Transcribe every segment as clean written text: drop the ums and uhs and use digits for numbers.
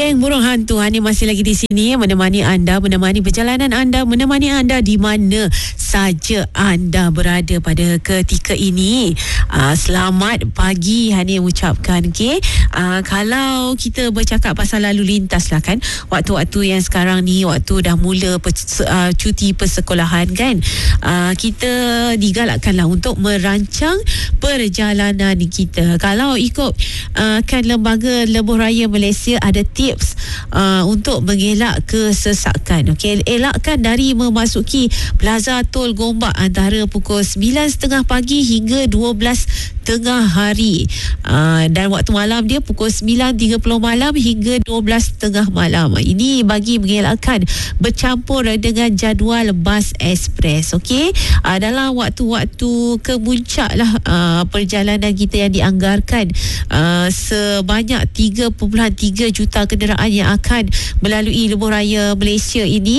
Geng Burung Hantu Hani masih lagi di sini menemani anda, menemani perjalanan anda, menemani anda di mana saja anda berada pada ketika ini. Selamat pagi Hani ucapkan, okey. Kalau kita bercakap pasal lalu lintas lah kan, waktu-waktu yang sekarang ni waktu dah mula cuti persekolahan kan, kita digalakkanlah untuk merancang perjalanan kita. Kalau ikut kan Lembaga Lebuh Raya Malaysia ada tips untuk mengelak kesesakan. Okey, elakkan dari memasuki Plaza Tol Gombak antara pukul 9.30 pagi hingga 12 hari. Dan waktu malam dia pukul 9.30 malam hingga 12.30 malam. Ini bagi mengelakkan bercampur dengan jadual bas ekspres. Okey, dalam waktu-waktu kemuncak lah perjalanan kita yang dianggarkan sebanyak 3.3 juta kenderaan yang akan melalui Lebuh Raya Malaysia ini.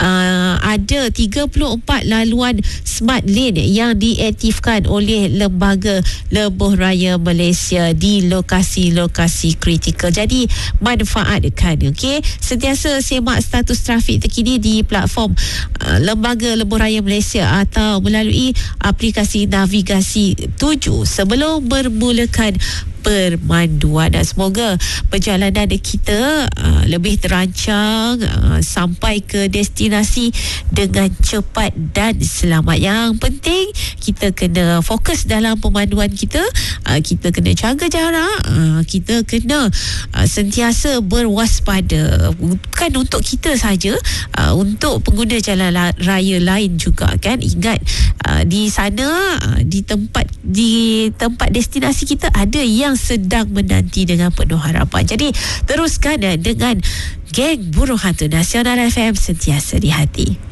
Ada 34 laluan smart lane yang diaktifkan oleh Lembaga Lebuh Raya Malaysia di lokasi-lokasi kritikal. Jadi manfaatkan, okey. Sentiasa semak status trafik terkini di platform Lembaga Lebuh Raya Malaysia atau melalui aplikasi navigasi 7 sebelum bermulakan permanduan. Dan semoga perjalanan kita lebih terancang sampai ke destinasi dengan cepat dan selamat. Yang penting kita kena fokus dalam pemanduan kita, kita kena jaga jarak, kita kena sentiasa berwaspada, bukan untuk kita saja, untuk pengguna jalan raya lain juga kan. Ingat, di sana di tempat destinasi kita ada yang sedang menanti dengan penuh harapan. Jadi teruskan dengan Geng Burung Hantu Nasional FM, sentiasa di hati.